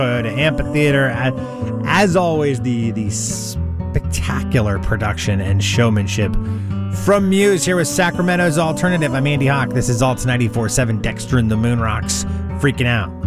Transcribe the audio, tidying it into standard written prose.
Amphitheater. As always, the spectacular production and showmanship from Muse here with Sacramento's Alternative. I'm Andy Hawk. This is Alt 94.7 Dexter and the Moon Rocks freaking out.